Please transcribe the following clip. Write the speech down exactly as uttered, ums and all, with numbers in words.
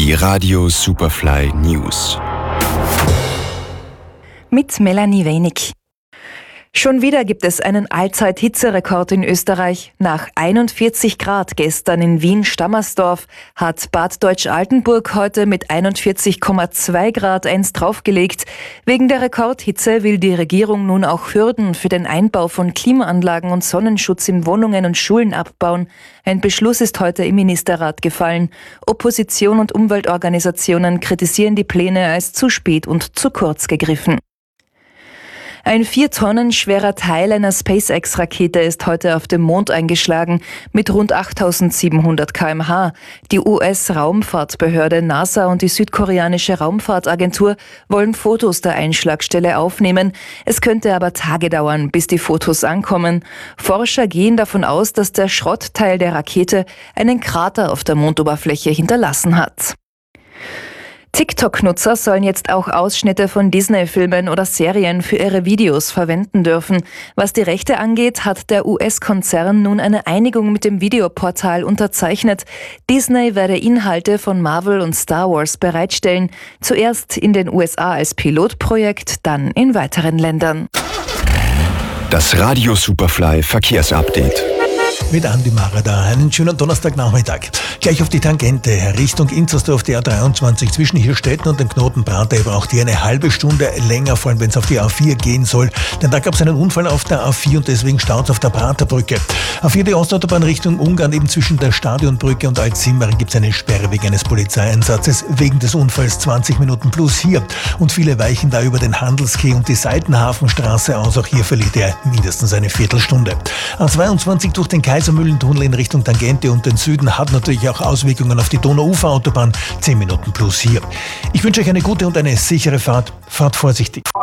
Die Radio Superfly News. Mit Melanie Wenig. Schon wieder gibt es einen Allzeit-Hitzerekord in Österreich. Nach einundvierzig Grad gestern in Wien-Stammersdorf hat Bad Deutsch-Altenburg heute mit einundvierzig Komma zwei Grad eins draufgelegt. Wegen der Rekordhitze will die Regierung nun auch Hürden für den Einbau von Klimaanlagen und Sonnenschutz in Wohnungen und Schulen abbauen. Ein Beschluss ist heute im Ministerrat gefallen. Opposition und Umweltorganisationen kritisieren die Pläne als zu spät und zu kurz gegriffen. Ein vier Tonnen schwerer Teil einer SpaceX-Rakete ist heute auf dem Mond eingeschlagen mit rund achttausendsiebenhundert Kilometer pro Stunde. Die U S-Raumfahrtbehörde NASA und die südkoreanische Raumfahrtagentur wollen Fotos der Einschlagstelle aufnehmen. Es könnte aber Tage dauern, bis die Fotos ankommen. Forscher gehen davon aus, dass der Schrottteil der Rakete einen Krater auf der Mondoberfläche hinterlassen hat. TikTok-Nutzer sollen jetzt auch Ausschnitte von Disney-Filmen oder Serien für ihre Videos verwenden dürfen. Was die Rechte angeht, hat der U S-Konzern nun eine Einigung mit dem Videoportal unterzeichnet. Disney werde Inhalte von Marvel und Star Wars bereitstellen. Zuerst in den U S A als Pilotprojekt, dann in weiteren Ländern. Das Radio Superfly Verkehrsupdate. Mit Andi Marada. Einen schönen Donnerstagnachmittag. Gleich auf die Tangente Richtung Inzersdorf, die A dreiundzwanzig zwischen Hirstetten und dem Knoten Prater braucht ihr eine halbe Stunde länger, vor allem wenn es auf die A vier gehen soll. Denn da gab es einen Unfall auf der A vier und deswegen staut es auf der Praterbrücke. A vier die Ostautobahn Richtung Ungarn, eben zwischen der Stadionbrücke und Altsimmering gibt es eine Sperre wegen eines Polizeieinsatzes. Wegen des Unfalls zwanzig Minuten plus hier. Und viele weichen da über den Handelskeh und die Seitenhafenstraße aus. Auch hier verliert er mindestens eine Viertelstunde. A zweiundzwanzig durch den Kaisermühlentunnel in Richtung Tangente und den Süden hat natürlich auch Auswirkungen auf die Donau-Ufer-Autobahn. zehn Minuten plus hier. Ich wünsche euch eine gute und eine sichere Fahrt. Fahrt vorsichtig.